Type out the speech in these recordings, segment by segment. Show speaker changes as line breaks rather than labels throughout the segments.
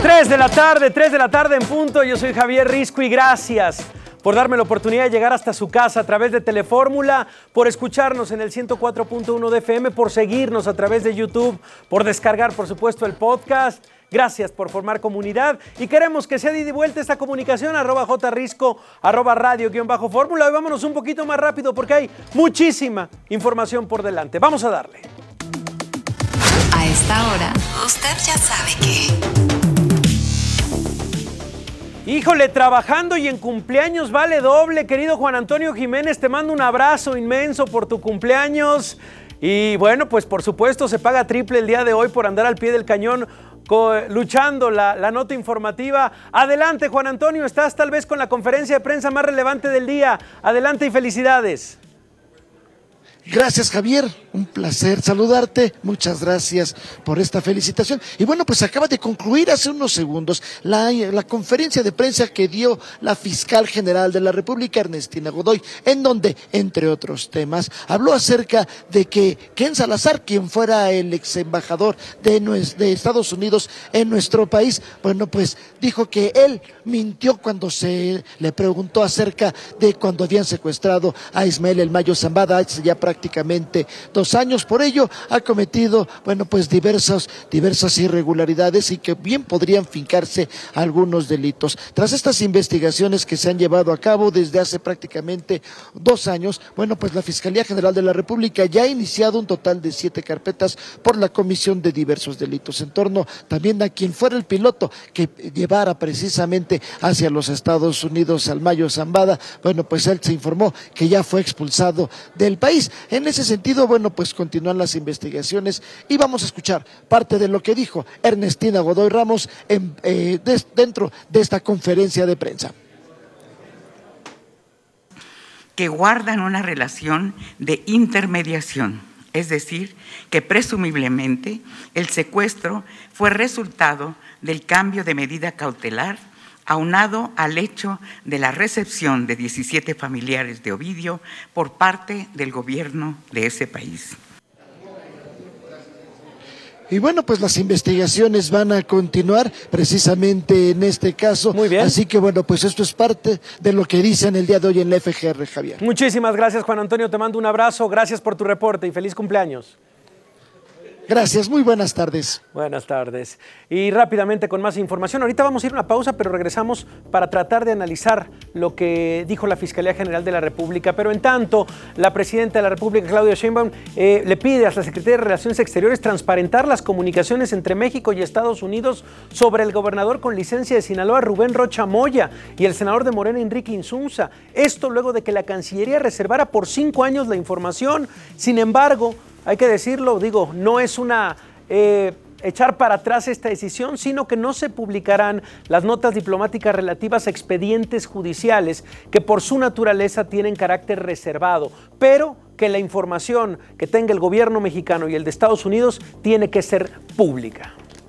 3 de la tarde en punto. Yo soy Javier Risco y gracias por darme la oportunidad de llegar hasta su casa a través de Telefórmula, por escucharnos en el 104.1 de FM, por seguirnos a través de YouTube, por descargar, por supuesto, el podcast. Gracias por formar comunidad y queremos que sea de ida y vuelta esta comunicación, @jrisco, @radio_fórmula. Hoy vámonos un poquito más rápido porque hay muchísima información por delante. Vamos a darle.
A esta hora, usted ya sabe que...
Híjole, trabajando y en cumpleaños vale doble, querido Juan Antonio Jiménez, te mando un abrazo inmenso por tu cumpleaños y bueno, pues por supuesto se paga triple el día de hoy por andar al pie del cañón luchando la nota informativa. Adelante, Juan Antonio, estás tal vez con la conferencia de prensa más relevante del día. Adelante y felicidades.
Gracias, Javier, un placer saludarte, muchas gracias por esta felicitación. Y bueno, pues acaba de concluir hace unos segundos la conferencia de prensa que dio la fiscal general de la República, Ernestina Godoy, en donde, entre otros temas, habló acerca de que Ken Salazar, quien fuera el ex embajador de Estados Unidos en nuestro país, bueno, pues dijo que él mintió cuando se le preguntó acerca de cuando habían secuestrado a Ismael El Mayo Zambada, hace ya prácticamente 2 años. Por ello ha cometido, bueno, pues diversas irregularidades y que bien podrían fincarse algunos delitos. Tras estas investigaciones que se han llevado a cabo desde hace prácticamente 2 años, bueno, pues la Fiscalía General de la República ya ha iniciado un total de 7 carpetas por la comisión de diversos delitos en torno también a quien fuera el piloto que llevara precisamente hacia los Estados Unidos al Mayo Zambada. Bueno, pues él se informó que ya fue expulsado del país. En ese sentido, bueno, pues continúan las investigaciones y vamos a escuchar parte de lo que dijo Ernestina Godoy Ramos dentro de esta conferencia de prensa.
Que guardan una relación de intermediación, es decir, que presumiblemente el secuestro fue resultado del cambio de medida cautelar aunado al hecho de la recepción de 17 familiares de Ovidio por parte del gobierno de ese país.
Y bueno, pues las investigaciones van a continuar precisamente en este caso.
Muy bien.
Así que bueno, pues esto es parte de lo que dicen el día de hoy en la FGR, Javier.
Muchísimas gracias, Juan Antonio, te mando un abrazo, gracias por tu reporte y feliz cumpleaños.
Gracias, muy buenas tardes.
Buenas tardes. Y rápidamente con más información. Ahorita vamos a ir a una pausa, pero regresamos para tratar de analizar lo que dijo la Fiscalía General de la República. Pero en tanto, la Presidenta de la República, Claudia Sheinbaum, le pide a la Secretaría de Relaciones Exteriores transparentar las comunicaciones entre México y Estados Unidos sobre el gobernador con licencia de Sinaloa, Rubén Rocha Moya, y el senador de Morena, Enrique Insunza. Esto luego de que la Cancillería reservara por 5 años la información. Sin embargo, hay que decirlo, no es una echar para atrás esta decisión, sino que no se publicarán las notas diplomáticas relativas a expedientes judiciales que por su naturaleza tienen carácter reservado, pero que la información que tenga el gobierno mexicano y el de Estados Unidos tiene que ser pública.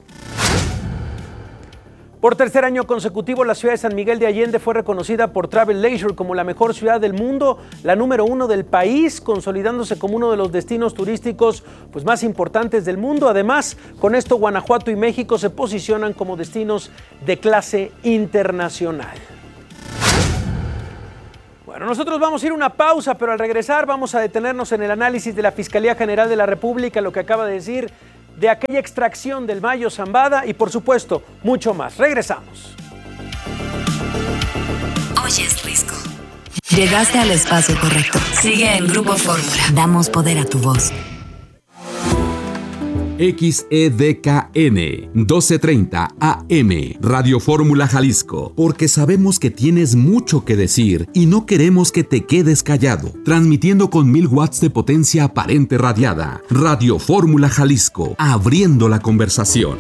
Por tercer año consecutivo, la ciudad de San Miguel de Allende fue reconocida por Travel Leisure como la mejor ciudad del mundo, la número 1 del país, consolidándose como uno de los destinos turísticos más importantes del mundo. Además, con esto Guanajuato y México se posicionan como destinos de clase internacional. Bueno, nosotros vamos a ir a una pausa, pero al regresar vamos a detenernos en el análisis de la Fiscalía General de la República, lo que acaba de decir de aquella extracción del Mayo Zambada y, por supuesto, mucho más. Regresamos.
Oyes, Risco. Llegaste al espacio correcto. Sigue en Grupo Fórmula. Damos poder a tu voz.
XEDKN 1230 AM Radio Fórmula Jalisco, porque sabemos que tienes mucho que decir y no queremos que te quedes callado. Transmitiendo con 1000 watts de potencia aparente radiada. Radio Fórmula Jalisco, abriendo la conversación.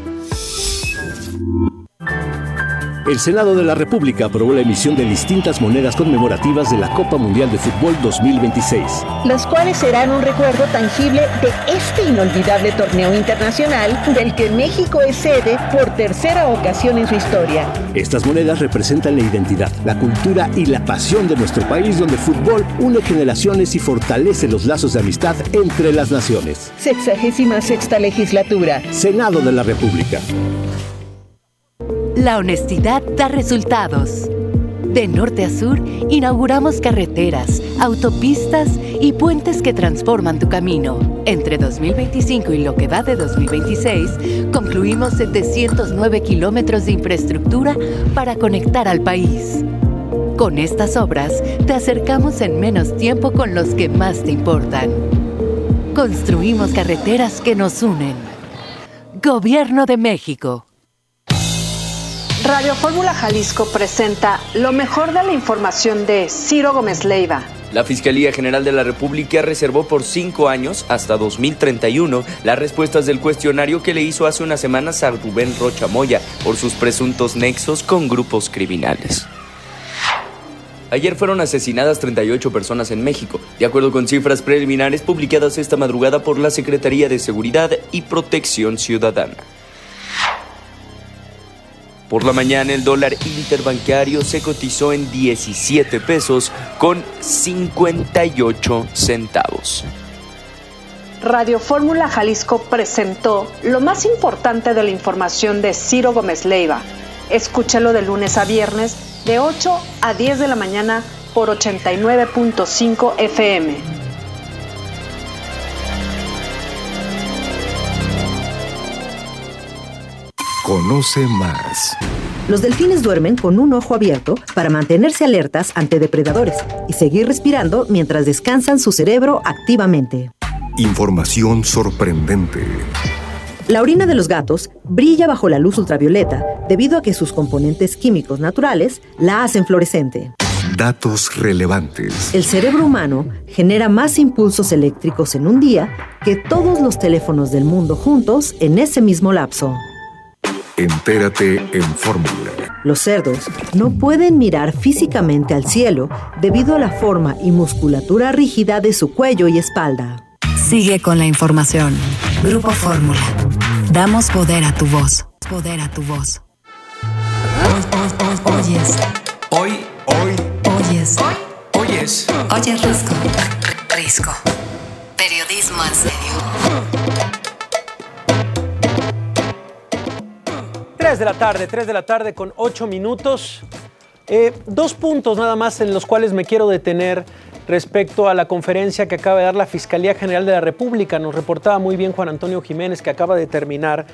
El Senado de la República aprobó la emisión de distintas monedas conmemorativas de la Copa Mundial de Fútbol 2026.
Las cuales serán un recuerdo tangible de este inolvidable torneo internacional del que México es sede por tercera ocasión en su historia.
Estas monedas representan la identidad, la cultura y la pasión de nuestro país, donde el fútbol une generaciones y fortalece los lazos de amistad entre las naciones.
66ª legislatura.
Senado de la República.
La honestidad da resultados. De norte a sur, inauguramos carreteras, autopistas y puentes que transforman tu camino. Entre 2025 y lo que va de 2026, concluimos 709 kilómetros de infraestructura para conectar al país. Con estas obras, te acercamos en menos tiempo con los que más te importan. Construimos carreteras que nos unen. Gobierno de México.
Radio Fórmula Jalisco presenta lo mejor de la información de Ciro Gómez Leiva.
La Fiscalía General de la República reservó por 5 años, hasta 2031, las respuestas del cuestionario que le hizo hace unas semanas a Rubén Rocha Moya por sus presuntos nexos con grupos criminales. Ayer fueron asesinadas 38 personas en México, de acuerdo con cifras preliminares publicadas esta madrugada por la Secretaría de Seguridad y Protección Ciudadana. Por la mañana, el dólar interbancario se cotizó en 17 pesos con 58 centavos.
Radio Fórmula Jalisco presentó lo más importante de la información de Ciro Gómez Leiva. Escúchalo de lunes a viernes, de 8 a 10 de la mañana por 89.5 FM.
Conoce más.
Los delfines duermen con un ojo abierto para mantenerse alertas ante depredadores y seguir respirando mientras descansan su cerebro activamente.
Información sorprendente.
La orina de los gatos brilla bajo la luz ultravioleta debido a que sus componentes químicos naturales la hacen fluorescente.
Datos relevantes.
El cerebro humano genera más impulsos eléctricos en un día que todos los teléfonos del mundo juntos en ese mismo lapso.
Entérate en Fórmula.
Los cerdos no pueden mirar físicamente al cielo debido a la forma y musculatura rígida de su cuello y espalda.
Sigue con la información. Grupo Fórmula. Damos poder a tu voz. Poder a tu voz. Oyes.
Hoy.
Oyes.
Oyes.
Oyes Risco. Risco. Periodismo en serio.
3 de la tarde con 8 minutos. 2 puntos nada más en los cuales me quiero detener respecto a la conferencia que acaba de dar la Fiscalía General de la República. Nos reportaba muy bien Juan Antonio Jiménez, que acaba de terminar.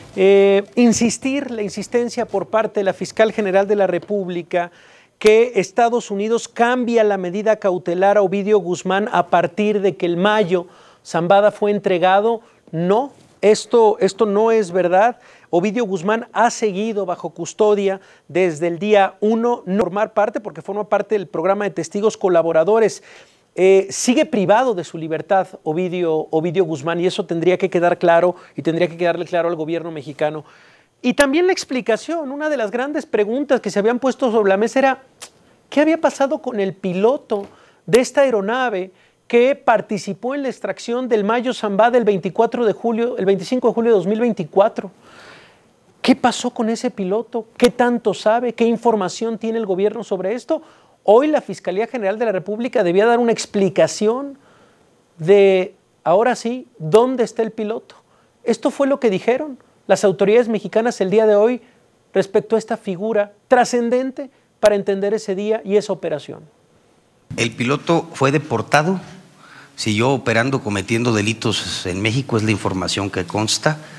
La insistencia por parte de la Fiscal General de la República que Estados Unidos cambia la medida cautelar a Ovidio Guzmán a partir de que el Mayo Zambada fue entregado. No, esto no es verdad. Ovidio Guzmán ha seguido bajo custodia desde el día 1, no formar parte porque forma parte del programa de testigos colaboradores. Sigue privado de su libertad Ovidio Guzmán, y eso tendría que quedar claro y tendría que quedarle claro al gobierno mexicano. Y también la explicación, una de las grandes preguntas que se habían puesto sobre la mesa era ¿qué había pasado con el piloto de esta aeronave que participó en la extracción del Mayo Zambada el 25 de julio de 2024? ¿Qué pasó con ese piloto? ¿Qué tanto sabe? ¿Qué información tiene el gobierno sobre esto? Hoy la Fiscalía General de la República debía dar una explicación de, ahora sí, ¿dónde está el piloto? Esto fue lo que dijeron las autoridades mexicanas el día de hoy respecto a esta figura trascendente para entender ese día y esa operación.
El piloto fue deportado, siguió operando, cometiendo delitos en México, es la información que consta.